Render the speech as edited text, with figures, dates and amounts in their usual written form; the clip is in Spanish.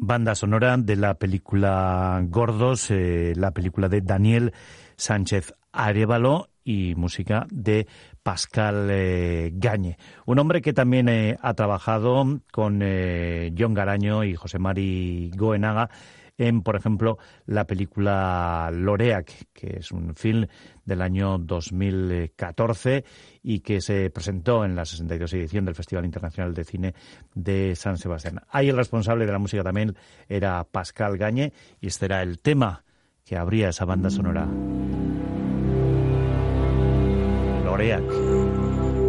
banda sonora de la película Gordos, la película de Daniel Sánchez Arévalo y música de Pascal Gañe. Un hombre que también ha trabajado con Jon Garaño y José Mari Goenaga en, por ejemplo, la película Loreak, que es un film del año 2014 y que se presentó en la 62 edición del Festival Internacional de Cine de San Sebastián. Ahí el responsable de la música también era Pascal Gañe y este era el tema que abría esa banda sonora. Loreak.